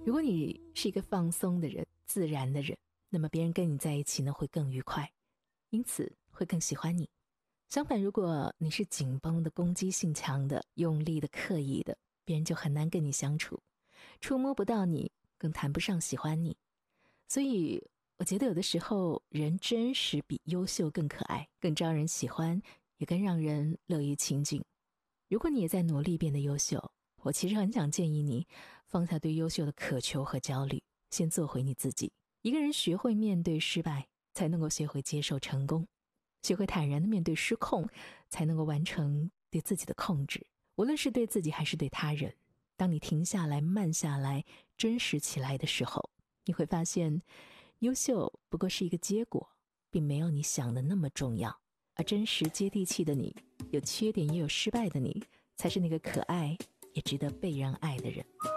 如果你是一个放松的人，自然的人，那么别人跟你在一起呢会更愉快，因此会更喜欢你。相反，如果你是紧绷的、攻击性强的、用力的、刻意的，别人就很难跟你相处，触摸不到你，更谈不上喜欢你。所以我觉得有的时候人真实比优秀更可爱，更招人喜欢，也更让人乐于亲近。如果你也在努力变得优秀，我其实很想建议你放下对优秀的渴求和焦虑，先做回你自己。一个人学会面对失败，才能够学会接受成功，学会坦然的面对失控，才能够完成对自己的控制。无论是对自己还是对他人，当你停下来、慢下来、真实起来的时候，你会发现优秀不过是一个结果，并没有你想的那么重要。而真实接地气的你，有缺点也有失败的你，才是那个可爱也值得被人爱的人。